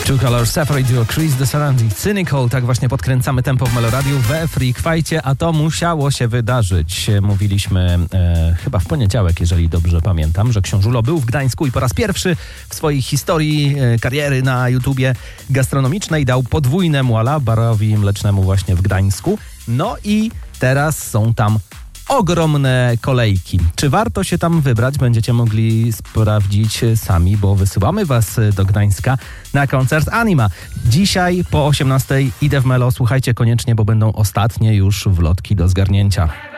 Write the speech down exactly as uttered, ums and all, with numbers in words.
Two Color Safari Duo, Chris the Surrounding, Cynical. Tak właśnie podkręcamy tempo w Meloradiu we Freak Fajcie, a to musiało się wydarzyć. Mówiliśmy e, chyba w poniedziałek, jeżeli dobrze pamiętam, że Książulo był w Gdańsku i po raz pierwszy w swojej historii e, kariery na YouTubie gastronomicznej dał podwójne muala barowi mlecznemu właśnie w Gdańsku. No i teraz są tam ogromne kolejki. Czy warto się tam wybrać? Będziecie mogli sprawdzić sami, bo wysyłamy was do Gdańska na koncert Anima. Dzisiaj po osiemnastej idę w Melo. Słuchajcie koniecznie, bo będą ostatnie już wlotki do zgarnięcia.